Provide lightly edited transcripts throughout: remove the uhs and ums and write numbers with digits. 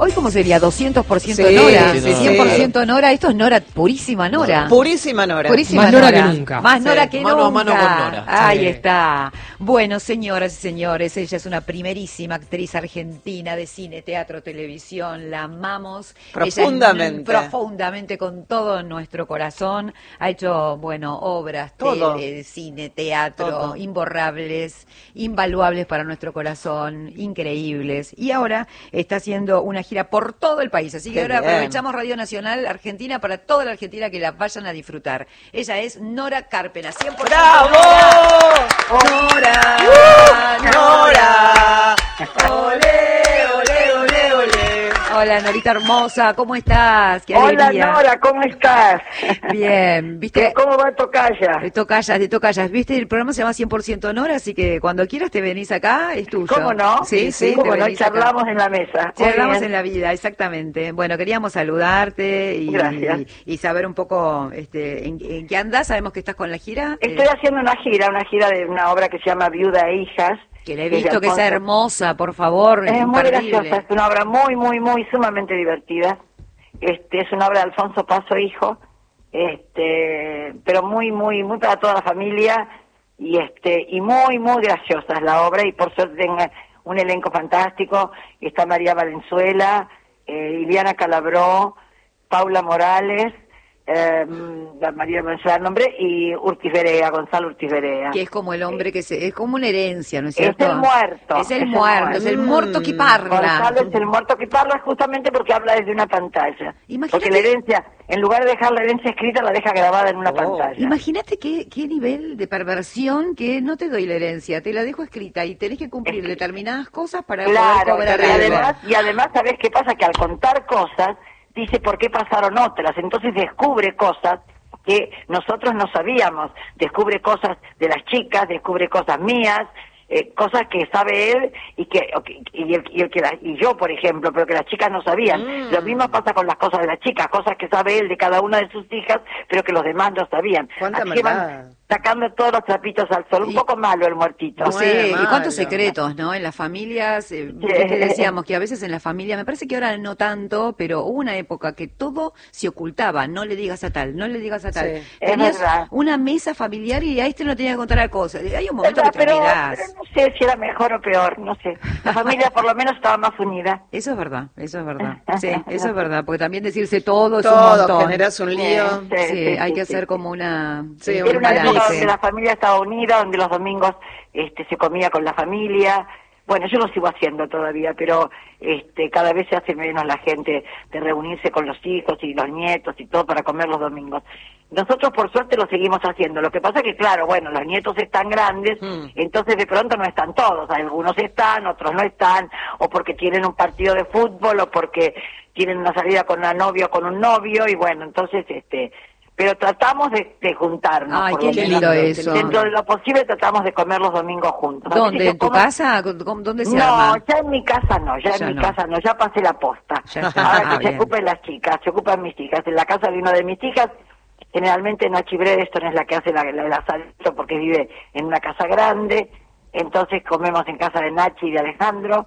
Hoy, ¿cómo sería? 200% Sí, Nora, sí, 100% Nora. Esto es Nora, purísima Nora. Purísima Nora. Purísima Más Nora que nunca. Más Nora Sí, que mano nunca. a mano con Nora. Ahí Sí. está. Bueno, señoras y señores, ella es una primerísima actriz argentina de cine, teatro, televisión. La amamos. Profundamente. Ella es profundamente, con todo nuestro corazón. Ha hecho, bueno, obras, Todo. cine, teatro, Todo. imborrables, invaluables para nuestro corazón, increíbles. Y ahora está haciendo una gira por todo el país. Así que Qué ahora bien. aprovechamos Radio Nacional Argentina para toda la Argentina que la vayan a disfrutar. Ella es Nora Carpena, 100% ¡Bravo! Nora. ¡Nora! ¡Ole, ole, ole, ole! Hola, Norita hermosa, ¿cómo estás? Qué Hola alegría. Nora, ¿cómo estás? Bien, ¿viste? ¿Cómo va Tocaya? De Tocayas, ¿viste? El programa se llama 100% Nora, así que cuando quieras te venís acá, es tuyo. ¿Cómo no? Sí, ¿Cómo te no? venís acá. Charlamos en la mesa. Muy Charlamos bien. en la vida, exactamente. Bueno, queríamos saludarte Gracias. y saber un poco en qué andás. Sabemos que estás con la gira. Estoy haciendo una gira de una obra que se llama Viuda e Hijas. Que la he es de visto, que es Alfonso. hermosa, por favor. Es muy imperdible. graciosa, es una obra muy sumamente divertida. Es una obra de Alfonso Paso Hijo, pero muy para toda la familia y muy graciosa es la obra y por suerte tenga un elenco fantástico. Está María Valenzuela, Iliana Calabró, Paula Morales, María Valenzuela el nombre, y Urtiz Berea, Gonzalo Urtiz Berea. Que es como el hombre es como una herencia, ¿no es cierto? Es el muerto. Es el muerto, es el muerto que parla. Gonzalo es el muerto que parla justamente porque habla desde una pantalla. Imagínate- Porque la herencia, en lugar de dejar la herencia escrita, la deja grabada en una pantalla. Imagínate qué nivel de perversión que no te doy la herencia, te la dejo escrita y tenés que cumplir determinadas cosas para poder Claro, cobrar y algo. además, ¿sabés qué pasa? Que al contar cosas, dice por qué pasaron otras, entonces descubre cosas que nosotros no sabíamos, descubre cosas de las chicas, descubre cosas mías, cosas que sabe él y yo, por ejemplo, pero que las chicas no sabían. Lo mismo pasa con las cosas de las chicas, cosas que sabe él de cada una de sus hijas, pero que los demás no sabían. Cuánta Así que maldad. van sacando todos los trapitos al sol. Un poco malo el muertito. Sí, y malo. cuántos secretos, ¿no? En las familias, viste que decíamos que a veces en la familia, me parece que ahora no tanto, pero hubo una época que todo se ocultaba, no le digas a tal, no le digas a tal. Sí, es Tenías verdad. una mesa familiar y a este no tenía que contar cosas. Hay un momento que te pero olvidás. no sé si era mejor o peor, no sé. La familia por lo menos estaba más unida. Eso es verdad, eso es verdad. Sí, eso es verdad, porque también decirse todo es un Todo, montón. generas un lío. Sí, hay que hacer como una... Sí, Era una época balance. donde la familia estaba unida, donde los domingos se comía con la familia. Bueno, yo lo sigo haciendo todavía, pero cada vez se hace menos la gente de reunirse con los hijos y los nietos y todo para comer los domingos. Nosotros por suerte lo seguimos haciendo. Lo que pasa que, claro, bueno, los nietos están grandes, entonces de pronto no están todos. Algunos están, otros no están, o porque tienen un partido de fútbol, o porque tienen una salida con una novia o con un novio, y bueno, entonces pero tratamos de juntarnos. Ay, por qué lo menos. lindo eso. Dentro de lo posible tratamos de comer los domingos juntos. A veces ¿Dónde? yo ¿En tu como- casa? ¿Dónde se No, arma? ya en mi casa no, ya Ya en mi no. casa no, ya pasé la posta. Ya está. Ahora que se Bien. ocupen las chicas, se ocupan mis hijas. En la casa de una de mis hijas, generalmente Nachi Bredeston es la que hace el asadito porque vive en una casa grande, entonces comemos en casa de Nachi y de Alejandro.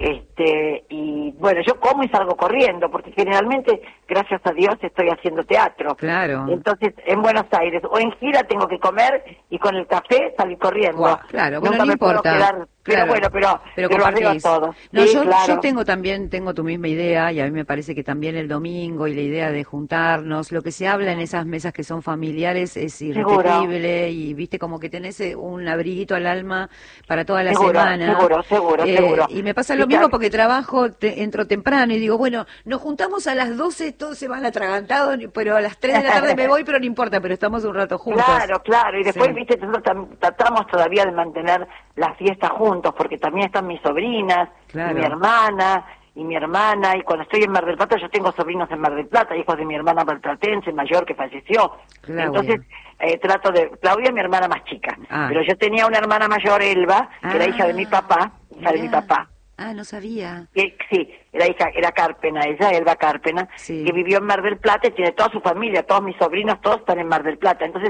Y bueno, yo como y salgo corriendo, porque generalmente, gracias a Dios, estoy haciendo teatro. Claro. Entonces, en Buenos Aires o en gira tengo que comer y con el café salir corriendo. Guau, claro, bueno, Nunca no me puedo importa. quedar, pero Claro. bueno, pero los veo a compartís. todos. No, Sí, yo claro. tengo tu misma idea y a mí me parece que también el domingo y la idea de juntarnos, lo que se habla en esas mesas que son familiares es Seguro. irrepetible y viste como que tenés un abriguito al alma para toda la Seguro, semana. seguro. Y me pasa lo Y mismo tal- porque trabajo, entro temprano y digo, bueno, nos juntamos a las 12, todos se van atragantados, pero a las 3 de la tarde me voy, pero no importa, pero estamos un rato juntos. Claro, y después, Sí. viste, nosotros tratamos todavía de mantener las fiestas juntos, porque también están mis sobrinas, Claro. y mi hermana, y cuando estoy en Mar del Plata, yo tengo sobrinos en Mar del Plata, hijos de mi hermana marplatense mayor que falleció. Claudia. Entonces, trato de... Claudia es mi hermana más chica, Ah. pero yo tenía una hermana mayor, Elba, que era hija de mi papá, hija de mi mirá. papá. Ah, no sabía. Que, sí, era Cárpena, ella, Elba Cárpena, Sí. que vivió en Mar del Plata y tiene toda su familia, todos mis sobrinos, todos están en Mar del Plata. Entonces,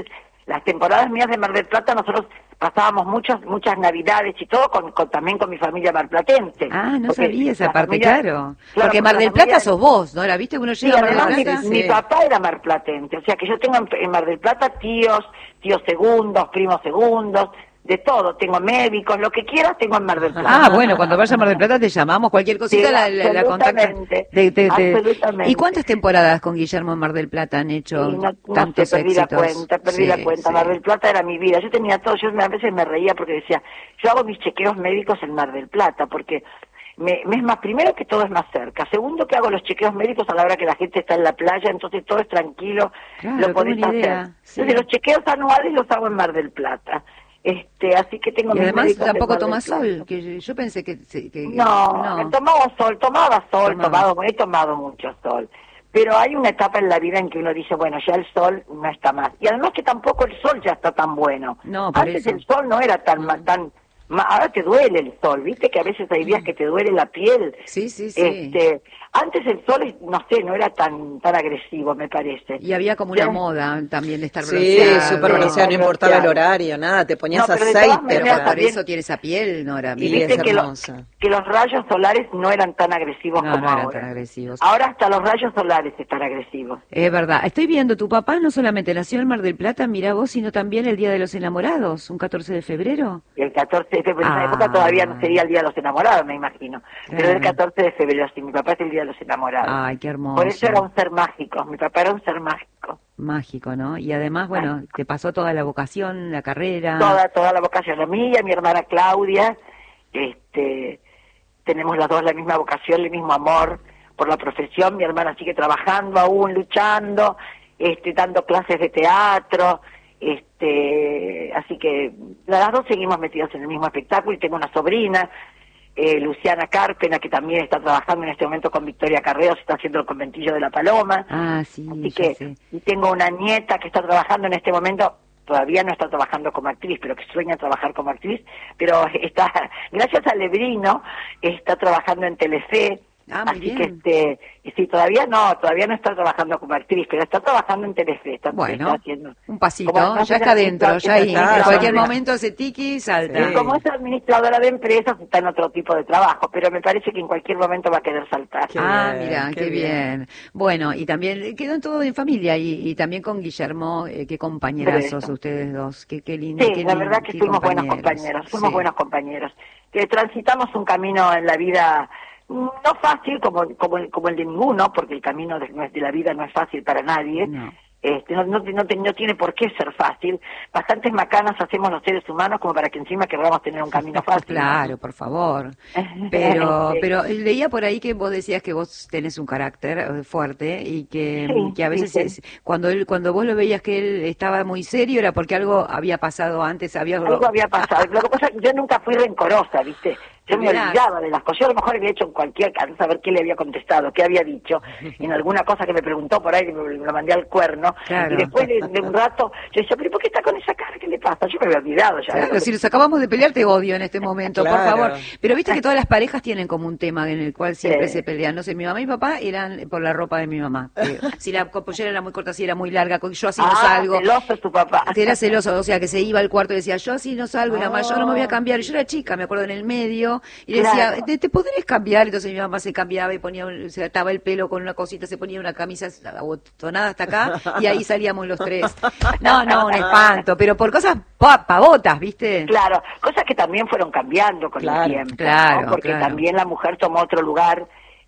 las temporadas mías de Mar del Plata, nosotros pasábamos muchas Navidades y todo también con mi familia marplatense. Ah, no Porque sabía esa la parte, familia- claro. claro, Porque Mar la del Plata familia- sos vos, ¿no? ¿La viste que uno Sí, llega a Mar además del Plata? mi papá era marplatense, o sea que yo tengo en Mar del Plata tíos segundos, primos segundos, de todo, tengo médicos, lo que quieras tengo en Mar del Plata. Ah, bueno, cuando vayas a Mar del Plata te llamamos, cualquier cosita Sí, la contactas. absolutamente, Te- absolutamente. ¿Y cuántas temporadas con Guillermo en Mar del Plata han hecho Y no tantos sé, perdí éxitos? perdí la Sí, cuenta. sí. Mar del Plata era mi vida. Yo tenía todo, a veces me reía porque decía, yo hago mis chequeos médicos en Mar del Plata, porque me es más, primero que todo es más cerca, segundo que hago los chequeos médicos a la hora que la gente está en la playa, entonces todo es tranquilo, Claro, lo qué podés buena hacer. idea, sí. Entonces los chequeos anuales los hago en Mar del Plata. Así que tengo Y mis además médicos en tampoco Mar del tomas Plata. sol, que yo pensé que No, tomaba sol, Tomabas. he tomado mucho sol. Pero hay una etapa en la vida en que uno dice, bueno, ya el sol no está más. Y además que tampoco el sol ya está tan bueno. No, por Antes eso. el sol no era ahora te duele el sol, ¿viste? Que a veces hay días que te duele la piel. Sí, sí, sí. Antes el sol, no sé, no era tan agresivo, me parece. Y había como Ya- una moda también de estar Sí, bronceado. súper bronceado, no importaba el horario, nada, te ponías No, pero de todas aceite. Pero maneras por también- eso tiene esa piel, Nora. Y mira. es Viste hermosa. que los rayos solares no eran tan agresivos No, como no eran ahora. tan agresivos. Ahora hasta los rayos solares están agresivos. Es verdad. Estoy viendo, tu papá no solamente nació en Mar del Plata, mira vos, sino también el Día de los Enamorados, un 14 de febrero. El 14 de febrero, en esa Ah. época todavía no sería el Día de los Enamorados, me imagino. Pero Claro. el 14 de febrero, sí, mi papá es el Día de los Enamorados. Ay, qué hermoso. Por eso era un ser mágico, mi papá era un ser mágico. Mágico, ¿no? Y además, bueno, te pasó toda la vocación, la carrera. Toda la vocación, la mía, mi hermana Claudia, tenemos las dos la misma vocación, el mismo amor por la profesión. Mi hermana sigue trabajando aún, luchando, dando clases de teatro, así que las dos seguimos metidas en el mismo espectáculo. Y tengo una sobrina, Luciana Carpena, que también está trabajando en este momento con Victoria Carreos, está haciendo el conventillo de la Paloma. Ah, sí, Así ya que, sé. y tengo una nieta que está trabajando en este momento, todavía no está trabajando como actriz, pero que sueña trabajar como actriz, pero está, gracias a Lebrino, está trabajando en Telefe. Ah, muy Así bien. que sí, todavía no está trabajando como actriz, pero está trabajando en Telefe. Está Bueno, haciendo, un pasito, como ya está dentro, ya ahí. Claro, En cualquier ya. momento hace tiki y salta. Y como es administradora de empresas, está en otro tipo de trabajo, pero me parece que en cualquier momento va a querer saltar. Qué Ah, bien, mira, qué qué bien. Bueno, y también quedó todo en familia y también con Guillermo, qué compañerazos Eso. ustedes dos, qué lindo. Sí, qué la lindo, verdad que qué fuimos buenos compañeros, fuimos Sí. buenos compañeros. Que transitamos un camino en la vida no fácil como el de ninguno, porque el camino de la vida no es fácil para nadie. No. No tiene por qué ser fácil. Bastantes macanas hacemos los seres humanos como para que encima queramos tener un camino fácil. Claro, por favor. Pero leía por ahí que vos decías que vos tenés un carácter fuerte y Sí, que a veces sí. cuando vos lo veías que él estaba muy serio era porque algo había pasado antes, Algo había pasado. Lo que pasa es que yo nunca fui rencorosa, ¿viste? Yo me Mirá. olvidaba de las cosas. Yo a lo mejor había hecho en cualquier caso, saber qué le había contestado, qué había dicho, en alguna cosa que me preguntó por ahí, que me lo mandé al cuerno. Claro. Y después de un rato, yo decía, pero ¿por qué está con esa cara? ¿Qué le pasa? Yo me había olvidado ya. Claro, si nos acabamos de pelear te odio en este momento, por Claro. favor. Pero viste que todas las parejas tienen como un tema en el cual siempre Sí. se pelean. No sé, mi mamá y mi papá eran por la ropa de mi mamá. Si la pollera era muy corta, si era muy larga, yo así no salgo. celoso es tu papá. Era celoso, o sea, que se iba al cuarto y decía, yo así no salgo, y la mamá, yo no me voy a cambiar. Yo era chica, me acuerdo, en el medio, y le decía, Claro. ¿te podrías cambiar? Entonces mi mamá se cambiaba y se ataba el pelo con una cosita, se ponía una camisa abotonada hasta acá, y ahí salíamos los tres. No, un espanto, pero por cosas pavotas, ¿viste? Claro, cosas que también fueron cambiando con Claro, el tiempo, claro, ¿no? Porque claro. también la mujer tomó otro lugar,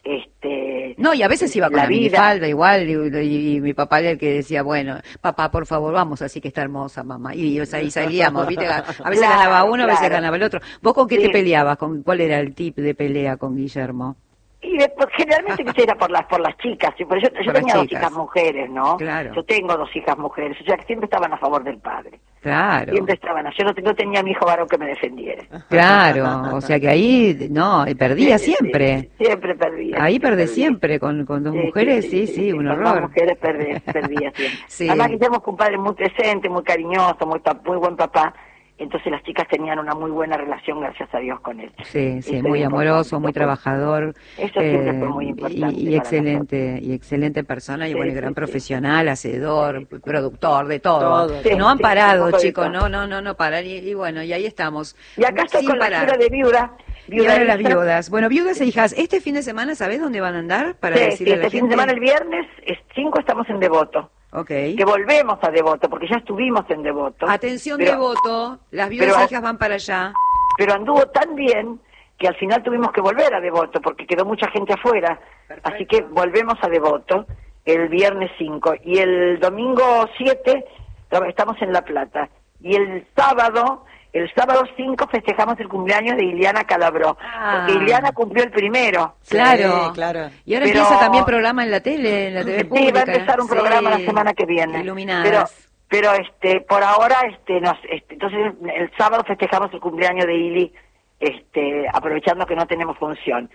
No, y a veces iba con la la vida. minifalda igual, y mi papá era el que decía, bueno, papá, por favor, vamos, así que está hermosa, mamá. Y ahí salíamos, ¿viste? A veces Claro, ganaba uno, a veces claro. ganaba el otro. ¿Vos con qué Sí. te peleabas? ¿Cuál era el tip de pelea con Guillermo? Y después, generalmente ¿viste? Era por las chicas, sí, pero yo Por las tenía dos chicas. hijas mujeres, ¿no? Claro. Yo tengo dos hijas mujeres, o sea que siempre estaban a favor del padre. Claro, Siempre estaban, yo no tenía a mi hijo varón que me defendiera. claro, o sea que ahí, no, perdía Sí, siempre. sí, siempre perdía. Ahí perdés perdía. siempre, con dos mujeres, sí, un con dos horror. mujeres perdía siempre. Sí. Además Guillermo fue un padre muy presente, muy cariñoso, muy buen papá. entonces las chicas tenían una muy buena relación, gracias a Dios, con él. Sí, sí, Eso muy es amoroso, importante, muy trabajador. Eso siempre fue muy importante Y para excelente, y excelente persona, y Sí, bueno, y sí, gran sí. profesional, hacedor, productor, de todo. Todo. Sí, No han sí, parado, un poco de chicos, todo. no paran, y bueno, y ahí estamos. Y acá estoy Sin con parar. la gira de viuda. Y ahora las Hija. viudas. Bueno, viudas e hijas, este fin de semana, ¿sabés dónde van a andar? Para Sí, decirle a la este fin de gente. semana, el viernes 5 estamos en Devoto. Ok. Que volvemos a Devoto, porque ya estuvimos en Devoto. Atención, pero, Devoto, las viudas pero- e hijas van para allá. Pero anduvo tan bien que al final tuvimos que volver a Devoto, porque quedó mucha gente afuera. Perfecto. Así que volvemos a Devoto el viernes 5. Y el domingo 7 estamos en La Plata. Y el sábado 5 festejamos el cumpleaños de Iliana Calabró. Ah. Porque Iliana cumplió el primero. Claro, Sí, claro. Y ahora Pero- empieza también programa en la tele, en la TV Sí, pública. va a empezar un programa la semana que viene. Iluminadas. Pero por ahora entonces el sábado festejamos el cumpleaños de Ili, aprovechando que no tenemos función.